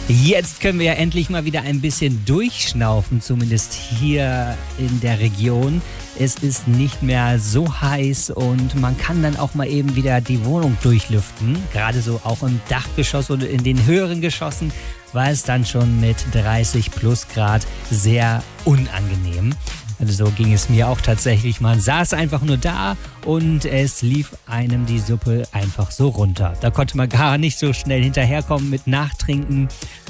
Jetzt können wir ja endlich mal wieder ein bisschen durchschnaufen, zumindest hier in der Region. Es ist nicht mehr so heiß und man kann dann auch mal eben wieder die Wohnung durchlüften. Gerade so auch im Dachgeschoss oder in den höheren Geschossen war es dann schon mit 30 plus Grad sehr unangenehm. Also so ging es mir auch tatsächlich. Man saß einfach nur da und es lief einem die Suppe einfach so runter. Da konnte man gar nicht so schnell hinterherkommen mit Nachtrinken.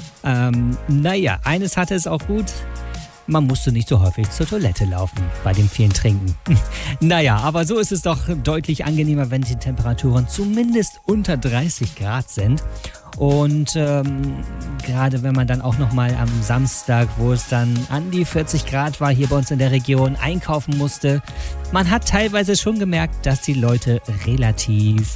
Naja, eines hatte es auch gut. Man musste nicht so häufig zur Toilette laufen bei dem vielen Trinken. Naja, aber so ist es doch deutlich angenehmer, wenn die Temperaturen zumindest unter 30 Grad sind. Und gerade wenn man dann auch nochmal am Samstag, wo es dann an die 40 Grad war, hier bei uns in der Region einkaufen musste, man hat teilweise schon gemerkt, dass die Leute relativ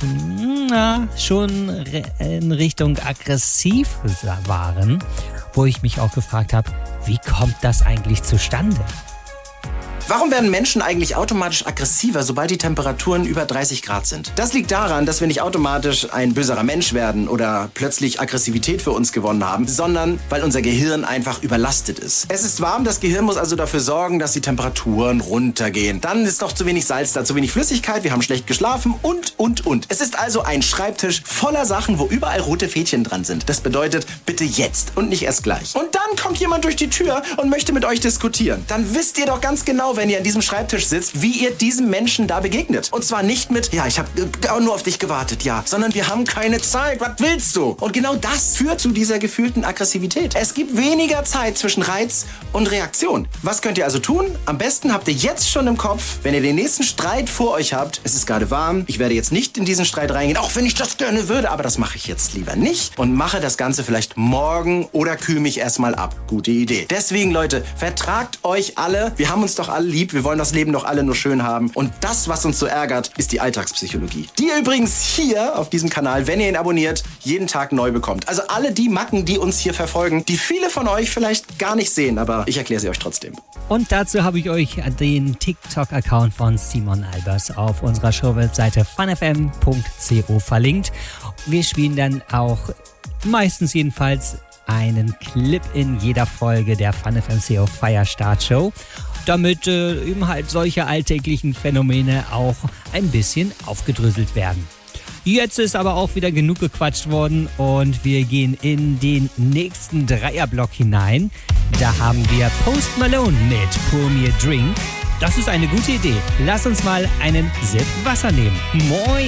schon in Richtung aggressiv waren, wo ich mich auch gefragt habe, wie kommt das eigentlich zustande? Warum werden Menschen eigentlich automatisch aggressiver, sobald die Temperaturen über 30 Grad sind? Das liegt daran, dass wir nicht automatisch ein böserer Mensch werden oder plötzlich Aggressivität für uns gewonnen haben, sondern weil unser Gehirn einfach überlastet ist. Es ist warm, das Gehirn muss also dafür sorgen, dass die Temperaturen runtergehen. Dann ist noch zu wenig Salz da, zu wenig Flüssigkeit, wir haben schlecht geschlafen und. Es ist also ein Schreibtisch voller Sachen, wo überall rote Fädchen dran sind. Das bedeutet, bitte jetzt und nicht erst gleich. Und dann kommt jemand durch die Tür und möchte mit euch diskutieren. Dann wisst ihr doch ganz genau, wenn ihr an diesem Schreibtisch sitzt, wie ihr diesem Menschen da begegnet. Und zwar nicht mit, ja, ich habe nur auf dich gewartet, ja, sondern wir haben keine Zeit, was willst du? Und genau das führt zu dieser gefühlten Aggressivität. Es gibt weniger Zeit zwischen Reiz und Reaktion. Was könnt ihr also tun? Am besten habt ihr jetzt schon im Kopf, wenn ihr den nächsten Streit vor euch habt, es ist gerade warm, ich werde jetzt nicht in diesen Streit reingehen, auch wenn ich das gerne würde, aber das mache ich jetzt lieber nicht und mache das Ganze vielleicht morgen oder kühle mich erstmal ab. Gute Idee. Deswegen, Leute, vertragt euch alle, wir haben uns doch alle lieb, wir wollen das Leben doch alle nur schön haben. Und das, was uns so ärgert, ist die Alltagspsychologie. Die ihr übrigens hier auf diesem Kanal, wenn ihr ihn abonniert, jeden Tag neu bekommt. Also alle die Macken, die uns hier verfolgen, die viele von euch vielleicht gar nicht sehen, aber ich erkläre sie euch trotzdem. Und dazu habe ich euch den TikTok-Account von Simon Albers auf unserer Show-Webseite funfm.co verlinkt. Wir spielen dann auch meistens jedenfalls einen Clip in jeder Folge der funfm.co Feierstart Show, damit eben halt solche alltäglichen Phänomene auch ein bisschen aufgedröselt werden. Jetzt ist aber auch wieder genug gequatscht worden und wir gehen in den nächsten Dreierblock hinein. Da haben wir Post Malone mit Pour Me a Drink. Das ist eine gute Idee. Lass uns mal einen Sip Wasser nehmen. Moin!